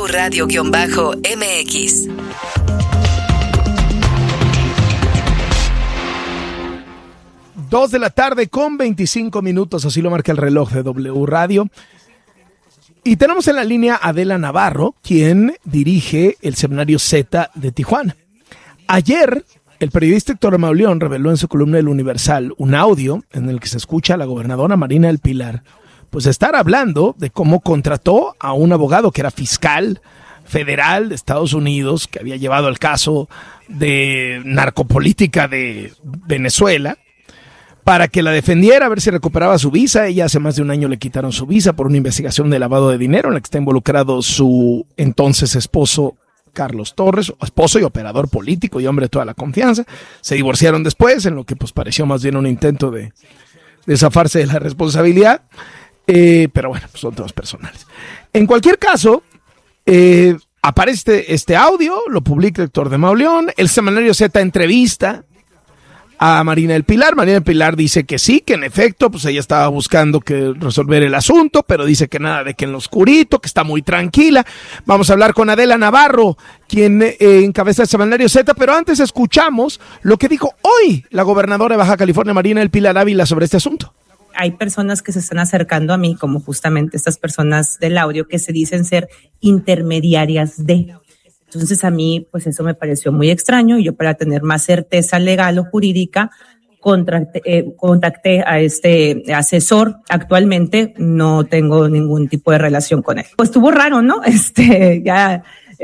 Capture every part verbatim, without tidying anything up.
Radio-M X. Dos de la tarde con veinticinco minutos, así lo marca el reloj de W Radio. Y tenemos en la línea a Adela Navarro, quien dirige el Semanario Z de Tijuana. Ayer, el periodista Héctor Mauleón reveló en su columna El Universal un audio en el que se escucha a la gobernadora Marina del Pilar pues estar hablando de cómo contrató a un abogado que era fiscal federal de Estados Unidos, que había llevado el caso de narcopolítica de Venezuela, para que la defendiera, a ver si recuperaba su visa. Ella hace más de un año le quitaron su visa por una investigación de lavado de dinero en la que está involucrado su entonces esposo Carlos Torres, esposo y operador político y hombre de toda la confianza. Se divorciaron después, en lo que pues pareció más bien un intento de, de zafarse de la responsabilidad. Eh, pero bueno, pues son temas personales. En cualquier caso, eh, aparece este, este audio, lo publica Héctor de Mauleón, el Semanario Z entrevista a Marina del Pilar. Marina del Pilar dice que sí, que en efecto, pues ella estaba buscando que resolver el asunto, pero dice que nada de que en lo oscurito, que está muy tranquila. Vamos a hablar con Adela Navarro, quien eh, encabeza el Semanario Z, pero antes escuchamos lo que dijo hoy la gobernadora de Baja California, Marina del Pilar Ávila, sobre este asunto. Hay personas que se están acercando a mí, como justamente estas personas del audio, que se dicen ser intermediarias de. Entonces a mí, pues eso me pareció muy extraño, y yo, para tener más certeza legal o jurídica, contacté, eh, contacté a este asesor. Actualmente no tengo ningún tipo de relación con él. Pues estuvo raro, ¿no? Este, ya,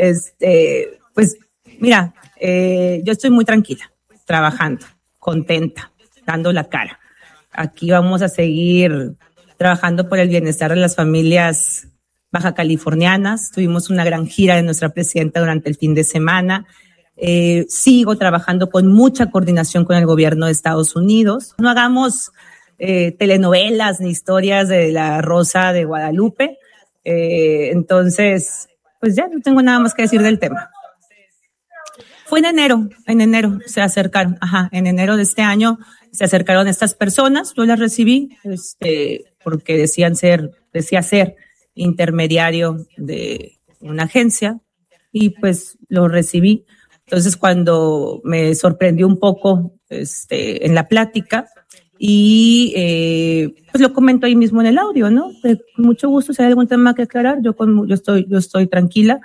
este, pues mira, eh, yo estoy muy tranquila, trabajando, contenta, dando la cara. Aquí vamos a seguir trabajando por el bienestar de las familias baja californianas. Tuvimos una gran gira de nuestra presidenta durante el fin de semana. Eh, sigo trabajando con mucha coordinación con el gobierno de Estados Unidos. No hagamos eh, telenovelas ni historias de la Rosa de Guadalupe. Eh, entonces, pues ya no tengo nada más que decir del tema. Fue en enero, en enero se acercaron, ajá, en enero de este año se acercaron estas personas. Yo las recibí, este, porque decían ser, decía ser intermediario de una agencia, y pues lo recibí. Entonces, cuando me sorprendió un poco este, en la plática, y eh, pues lo comento ahí mismo en el audio, ¿no? De, con mucho gusto, si hay algún tema que aclarar, yo, con, yo, estoy, yo estoy tranquila.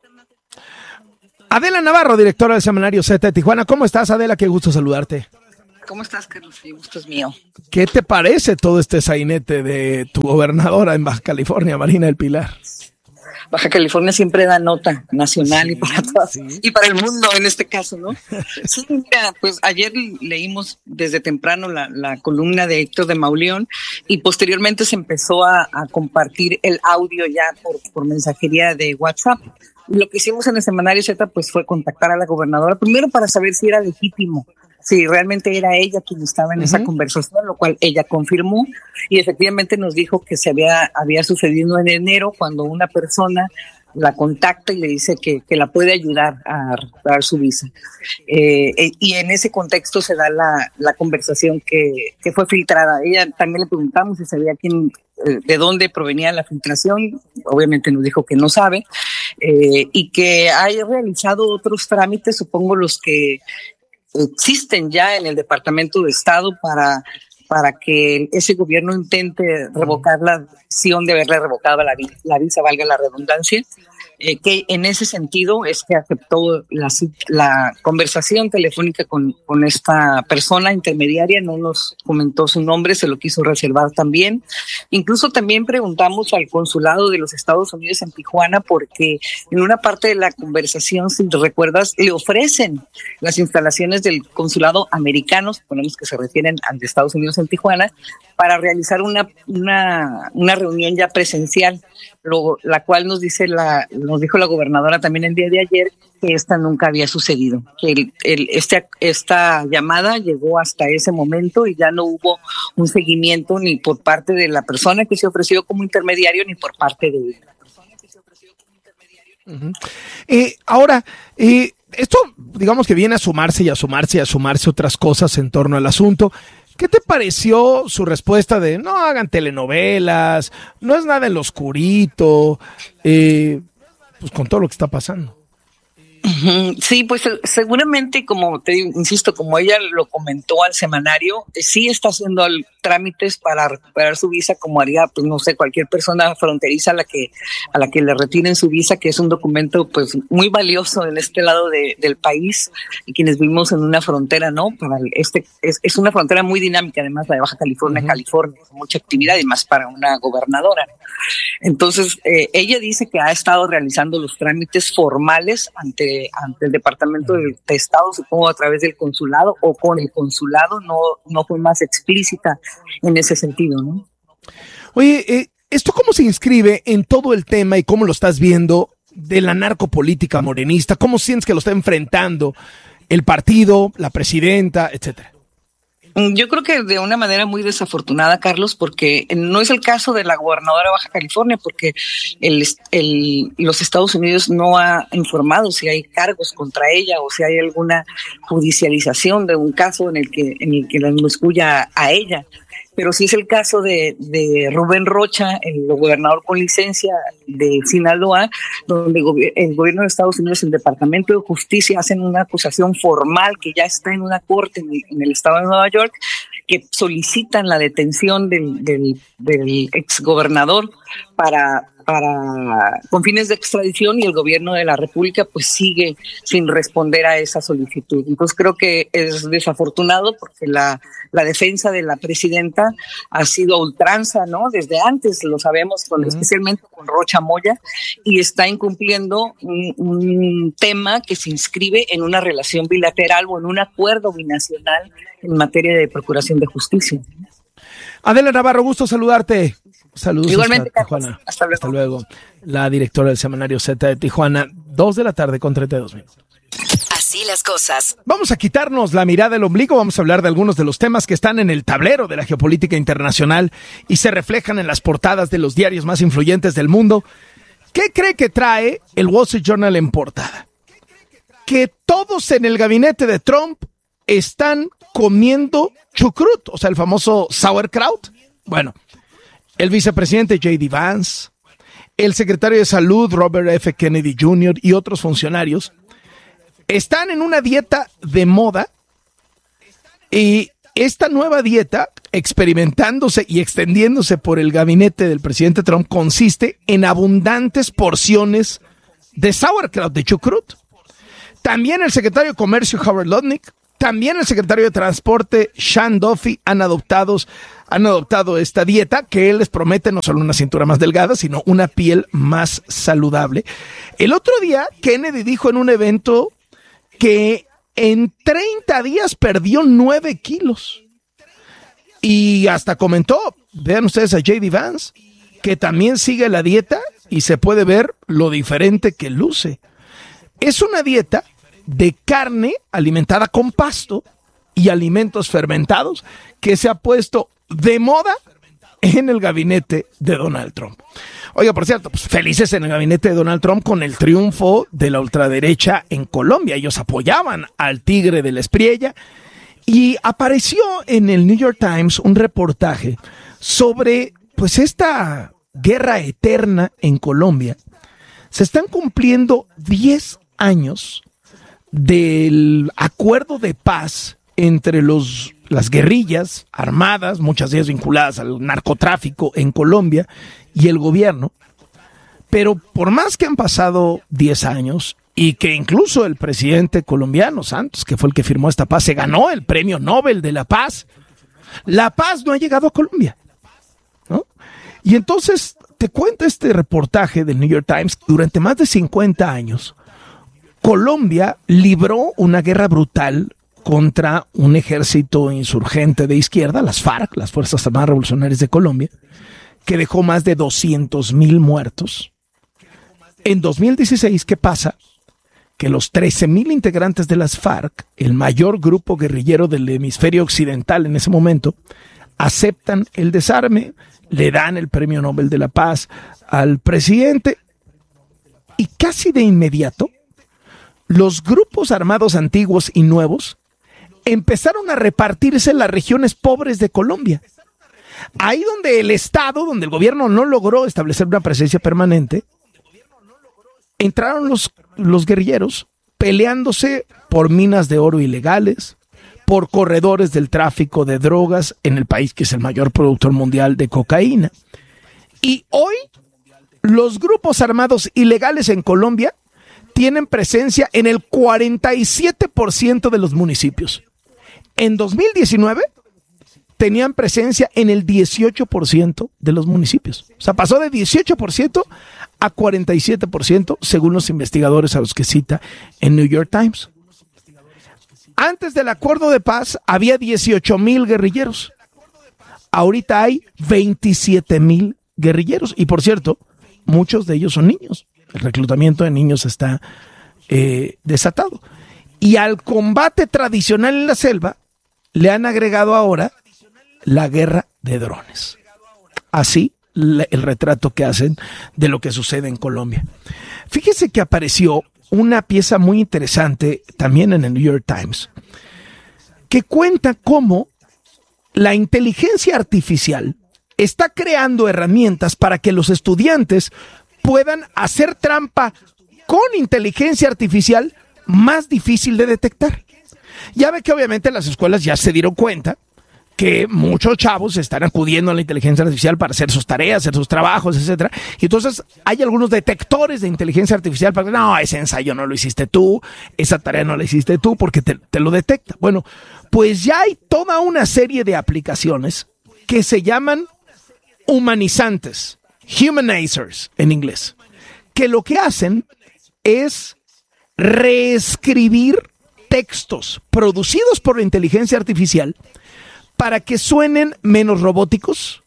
Adela Navarro, directora del Semanario Z de Tijuana. ¿Cómo estás, Adela? Qué gusto saludarte. ¿Cómo estás, Carlos? El gusto es mío. ¿Qué te parece todo este sainete de tu gobernadora en Baja California, Marina del Pilar? Baja California siempre da nota nacional, sí, y para todas, sí, y para el mundo en este caso, ¿no? Sí, mira, pues ayer leímos desde temprano la, la columna de Héctor de Mauleón, y posteriormente se empezó a, a compartir el audio ya por, por mensajería de WhatsApp. Lo que hicimos en el Semanario Z pues fue contactar a la gobernadora, primero para saber si era legítimo, si realmente era ella quien estaba en uh-huh. esa conversación, lo cual ella confirmó, y efectivamente nos dijo que se había, había sucedido en enero, cuando una persona la contacta y le dice que, que la puede ayudar a recuperar su visa. Eh, eh, y en ese contexto se da la, la conversación que, que fue filtrada. Ella también le preguntamos si sabía quién, eh, de dónde provenía la filtración. Obviamente nos dijo que no sabe, eh, y que ha realizado otros trámites, supongo los que existen ya en el Departamento de Estado para, para que ese gobierno intente revocar la decisión de haberle revocado la, la visa, valga la redundancia, eh, que en ese sentido es que aceptó la, la conversación telefónica con, con esta persona intermediaria. No nos comentó su nombre, se lo quiso reservar también. Incluso también preguntamos al consulado de los Estados Unidos en Tijuana, porque en una parte de la conversación, si te recuerdas, le ofrecen las instalaciones del consulado americano, suponemos que se refieren al de Estados Unidos en Tijuana, para realizar una, una, una reunión ya presencial, lo, la cual nos dice la, nos dijo la gobernadora también el día de ayer que esta nunca había sucedido, que el, el, este, esta llamada llegó hasta ese momento y ya no hubo un seguimiento ni por parte de la persona que se ofreció como intermediario ni por parte de ella. Uh-huh. Eh, ahora, eh, esto digamos que viene a sumarse y a sumarse y a sumarse otras cosas en torno al asunto. ¿Qué te pareció su respuesta de no hagan telenovelas, no es nada en lo oscurito? Eh, pues con todo lo que está pasando. Sí, pues seguramente, como te digo, insisto, como ella lo comentó al semanario, sí está haciendo trámites para recuperar su visa, como haría, pues no sé, cualquier persona fronteriza a la que a la que le retiren su visa, que es un documento pues muy valioso en este lado de, del país, y quienes vivimos en una frontera, ¿no? Para este es, es una frontera muy dinámica, además la de Baja California, uh-huh. California, con mucha actividad y más para una gobernadora. Entonces, eh, ella dice que ha estado realizando los trámites formales ante, ante el Departamento de, de Estado, supongo a través del consulado o con el consulado, no, no fue más explícita en ese sentido, ¿no? Oye, eh, ¿esto cómo se inscribe en todo el tema y cómo lo estás viendo de la narcopolítica morenista? ¿Cómo sientes que lo está enfrentando el partido, la presidenta, etcétera? Yo creo que de una manera muy desafortunada, Carlos, porque no es el caso de la gobernadora de Baja California, porque el, el, los Estados Unidos no ha informado si hay cargos contra ella o si hay alguna judicialización de un caso en el que en el que la inmiscuya a ella. Pero sí es el caso de, de Rubén Rocha, el gobernador con licencia de Sinaloa, donde el gobierno de Estados Unidos, el Departamento de Justicia, hacen una acusación formal que ya está en una corte en el, en el estado de Nueva York, que solicitan la detención del, del, del exgobernador para, para, con fines de extradición, y el gobierno de la República pues sigue sin responder a esa solicitud. Entonces creo que es desafortunado porque la, la defensa de la presidenta ha sido a ultranza, ¿no? Desde antes, lo sabemos, con, uh-huh. especialmente con Rocha Moya, y está incumpliendo un, un tema que se inscribe en una relación bilateral o en un acuerdo binacional en materia de procuración de justicia. Adela Navarro, gusto saludarte. Saludos. Igualmente, hasta Tijuana. Hasta luego. Hasta luego. La directora del semanario Z de Tijuana, dos de la tarde con treinta y dos minutos. Así las cosas. Vamos a quitarnos la mirada del ombligo, vamos a hablar de algunos de los temas que están en el tablero de la geopolítica internacional y se reflejan en las portadas de los diarios más influyentes del mundo. ¿Qué cree que trae el Wall Street Journal en portada? Que todos en el gabinete de Trump están comiendo chucrut, o sea, el famoso sauerkraut. Bueno, el vicepresidente J D Vance, el secretario de Salud Robert F. Kennedy junior y otros funcionarios están en una dieta de moda, y esta nueva dieta, experimentándose y extendiéndose por el gabinete del presidente Trump, consiste en abundantes porciones de sauerkraut, de chucrut. También el secretario de Comercio Howard Lutnick, también el secretario de Transporte Sean Duffy han adoptado, han adoptado esta dieta que él les promete no solo una cintura más delgada, sino una piel más saludable. El otro día, Kennedy dijo en un evento que en treinta días perdió nueve kilos. Y hasta comentó, vean ustedes a J D Vance, que también sigue la dieta y se puede ver lo diferente que luce. Es una dieta de carne alimentada con pasto y alimentos fermentados que se ha puesto de moda en el gabinete de Donald Trump. Oiga, por cierto, pues felices en el gabinete de Donald Trump con el triunfo de la ultraderecha en Colombia. Ellos apoyaban al tigre de la Espriella y apareció en el New York Times un reportaje sobre pues esta guerra eterna en Colombia. Se están cumpliendo diez años del acuerdo de paz entre los, las guerrillas armadas, muchas de ellas vinculadas al narcotráfico en Colombia, y el gobierno. Pero por más que han pasado diez años y que incluso el presidente colombiano Santos, que fue el que firmó esta paz, se ganó el premio Nobel de la Paz, la paz no ha llegado a Colombia, ¿no? Y entonces te cuento este reportaje del New York Times. Durante más de cincuenta años, Colombia libró una guerra brutal contra un ejército insurgente de izquierda, las FARC, las Fuerzas Armadas Revolucionarias de Colombia, que dejó más de doscientos mil muertos. En dos mil dieciséis, ¿qué pasa? Que los trece mil integrantes de las FARC, el mayor grupo guerrillero del hemisferio occidental en ese momento, aceptan el desarme, le dan el premio Nobel de la Paz al presidente, y casi de inmediato, los grupos armados antiguos y nuevos empezaron a repartirse en las regiones pobres de Colombia. Ahí donde el Estado, donde el gobierno no logró establecer una presencia permanente, entraron los, los guerrilleros peleándose por minas de oro ilegales, por corredores del tráfico de drogas en el país que es el mayor productor mundial de cocaína. Y hoy los grupos armados ilegales en Colombia tienen presencia en el cuarenta y siete por ciento de los municipios. En dos mil diecinueve tenían presencia en el dieciocho por ciento de los municipios. O sea, pasó de dieciocho por ciento a cuarenta y siete por ciento según los investigadores a los que cita en New York Times. Antes del acuerdo de paz había dieciocho mil guerrilleros. Ahorita hay veintisiete mil guerrilleros. Y por cierto, muchos de ellos son niños. El reclutamiento de niños está eh, desatado. Y al combate tradicional en la selva le han agregado ahora la guerra de drones. Así le, el retrato que hacen de lo que sucede en Colombia. Fíjese que apareció una pieza muy interesante también en el New York Times que cuenta cómo la inteligencia artificial está creando herramientas para que los estudiantes puedan hacer trampa con inteligencia artificial más difícil de detectar. Ya ve que obviamente las escuelas ya se dieron cuenta que muchos chavos están acudiendo a la inteligencia artificial para hacer sus tareas, hacer sus trabajos, etcétera. Y entonces hay algunos detectores de inteligencia artificial para que, no, ese ensayo no lo hiciste tú, esa tarea no la hiciste tú, porque te, te lo detecta. Bueno, pues ya hay toda una serie de aplicaciones que se llaman humanizantes, humanizers en inglés, que lo que hacen es reescribir textos producidos por la inteligencia artificial para que suenen menos robóticos,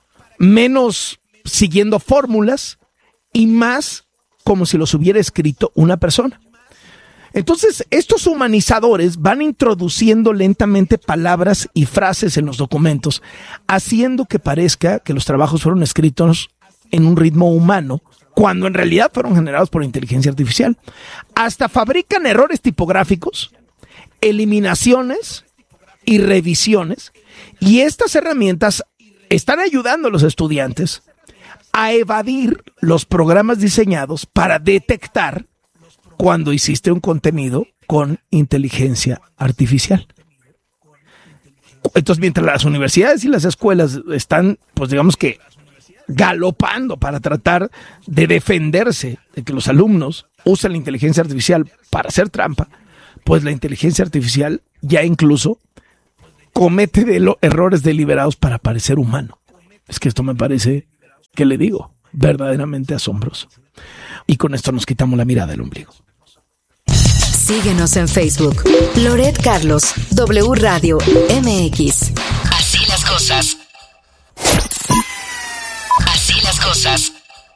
menos siguiendo fórmulas y más como si los hubiera escrito una persona. Entonces, estos humanizadores van introduciendo lentamente palabras y frases en los documentos, haciendo que parezca que los trabajos fueron escritos en un ritmo humano, cuando en realidad fueron generados por inteligencia artificial. Hasta fabrican errores tipográficos, eliminaciones y revisiones, y estas herramientas están ayudando a los estudiantes a evadir los programas diseñados para detectar cuando hiciste un contenido con inteligencia artificial. Entonces, mientras las universidades y las escuelas están, pues digamos que, galopando para tratar de defenderse de que los alumnos usen la inteligencia artificial para hacer trampa, pues la inteligencia artificial ya incluso comete de lo, errores deliberados para parecer humano. Es que esto me parece, ¿qué le digo? Verdaderamente asombroso. Y con esto nos quitamos la mirada del ombligo. Síguenos en Facebook. Loret Carlos, W Radio M X. Así las cosas. Así las cosas.